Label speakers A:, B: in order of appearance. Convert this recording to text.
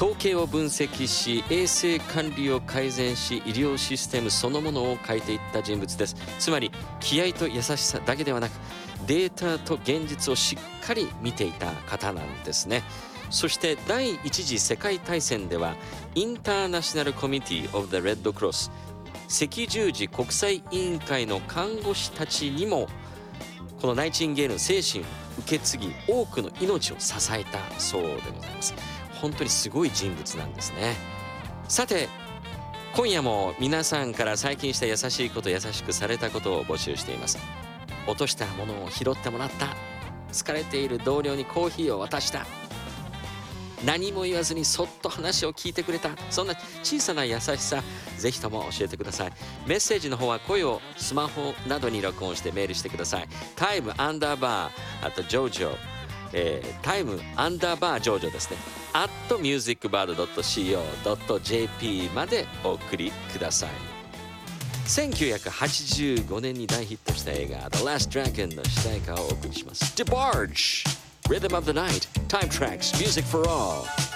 A: 統計を分析し、衛生管理を改善し、医療システムそのものを変えていった人物です。つまり気合と優しさだけではなく、データと現実をしっかり見ていた方なんですね。そして第一次世界大戦ではインターナショナルコミュニティ・オブ・ザ・レッド・クロス、赤十字国際委員会の看護師たちにもこのナイチンゲールの精神を受け継ぎ、多くの命を支えたそうでございます。本当にすごい人物なんですね。さて今夜も皆さんから最近した優しいこと、優しくされたことを募集しています。落としたものを拾ってもらった、疲れている同僚にコーヒーを渡した、何も言わずにそっと話を聞いてくれた、そんな小さな優しさ、ぜひとも教えてください。メッセージの方は声をスマホなどに録音してメールしてください。タイムアンダーバーあとジョジョ、タイムアンダーバージョジョですね、at musicbird.co.jp までお送りください。1985年に大ヒットした映画 The Last Dragon の主題歌をお送りします。 DeBarge Rhythm of the Night Time Tracks Music for All。